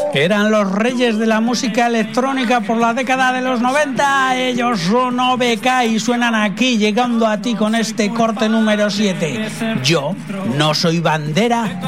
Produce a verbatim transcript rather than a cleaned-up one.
que eran los reyes de la música electrónica por la década de los noventa. Ellos son O B K y suenan aquí, llegando a ti con este corte número siete. Yo no soy bandera